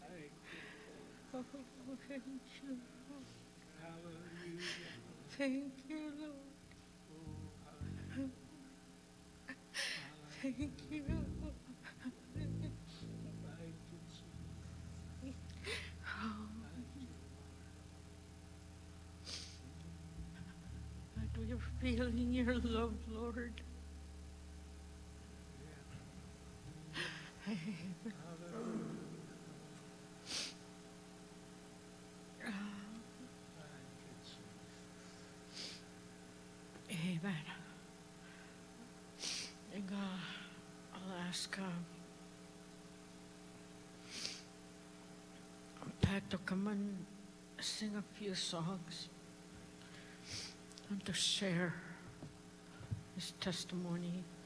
Oh, thank you. Hallelujah. Thank you, Lord. Oh, hallelujah. Thank you. Hallelujah. Thank you, Jesus. Oh, Thank you, that we're feeling your love, Lord. Lord. Hallelujah. Thank you, Jesus. Amen. And I'll ask Pat to come and sing a few songs and to share his testimony.